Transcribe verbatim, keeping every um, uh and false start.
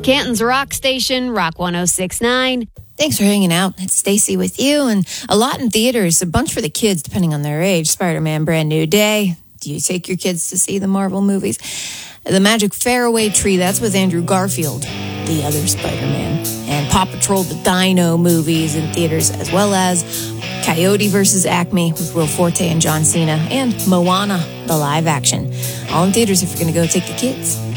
Canton's Rock Station, Rock one oh six point nine. Thanks for hanging out. It's Stacy with you, and a lot in theaters, a bunch for the kids, depending on their age. Spider-Man Brand New Day. Do you take your kids to see the Marvel movies? The Magic Fairway Tree, that's with Andrew Garfield, the other Spider-Man. And Paw Patrol, the Dino movies in theaters, as well as Coyote versus Acme with Will Forte and John Cena, and Moana, the live action. All in theaters if you're going to go take the kids.